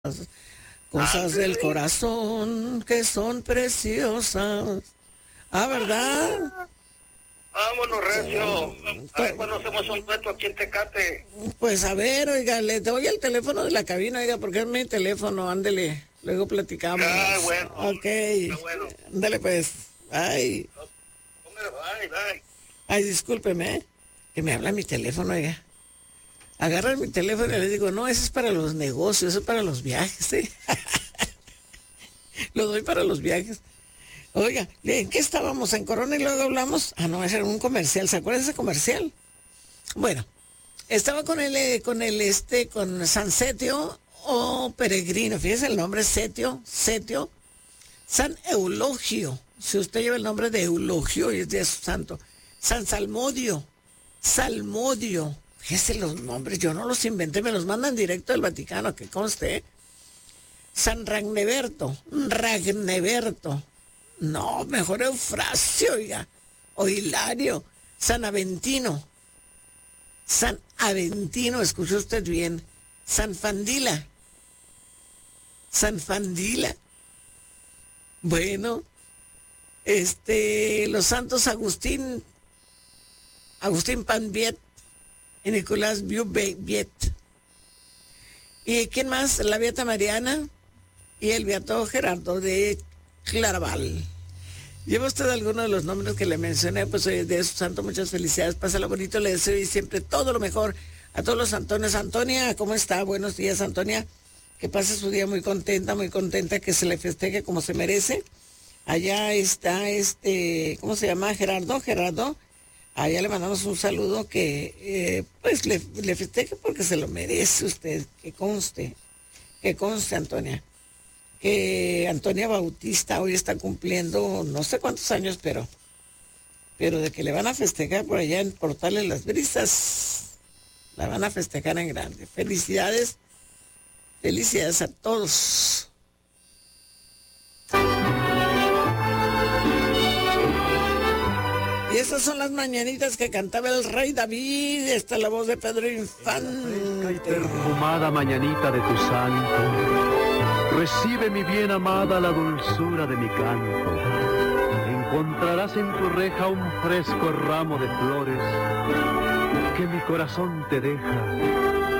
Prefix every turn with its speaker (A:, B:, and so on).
A: Cosas del corazón que son preciosas. Ah, ¿verdad?
B: Vámonos, Recio. A ver cuándo hacemos un dueto aquí en Tecate.
A: Pues a ver, oiga, le doy el teléfono de la cabina, oiga, porque es mi teléfono, ándele. Luego platicamos.
B: Ah, bueno.
A: Ok.
B: Bueno.
A: Ándale pues. Ay.
B: Bye, bye.
A: Ay, discúlpeme, que me habla mi teléfono, oiga. Agarran mi teléfono y le digo, no, ese es para los negocios, eso es para los viajes, ¿eh? Lo doy para los viajes. Oiga, ¿en qué estábamos? ¿En Corona y luego hablamos? Ah, no, ese era un comercial, ¿se acuerdan de ese comercial? Bueno, estaba con San Setio o Peregrino, fíjese el nombre, Setio, San Eulogio, si usted lleva el nombre de Eulogio y es de su santo, San Salmodio, fíjese los nombres, yo no los inventé, me los mandan directo del Vaticano, que conste, San Ragneberto, no, mejor Eufrasio, oiga, o Hilario, San Aventino, escuchó usted bien, San Fandila, bueno, los santos Agustín Panviet y Nicolás Viet. ¿Y quién más? La Beata Mariana y el Beato Gerardo de Claraval. ¿Lleva usted alguno de los nombres que le mencioné? Pues hoy es de su santo, muchas felicidades, pásalo bonito, le deseo y siempre todo lo mejor a todos los Antonios. Antonia, ¿cómo está? Buenos días, Antonia. Que pase su día muy contenta, que se le festeje como se merece. Allá está ¿cómo se llama? Gerardo. Allá le mandamos un saludo que pues le festeje porque se lo merece usted, que conste, Antonia. Que Antonia Bautista hoy está cumpliendo no sé cuántos años, pero de que le van a festejar por allá en Portales Las Brisas, la van a festejar en grande. Felicidades a todos. Y esas son las mañanitas que cantaba el rey David. Esta es la voz de Pedro Infante.
C: Y perfumada mañanita de tu santo, recibe, mi bien amada, la dulzura de mi canto. Encontrarás en tu reja un fresco ramo de flores que mi corazón te deja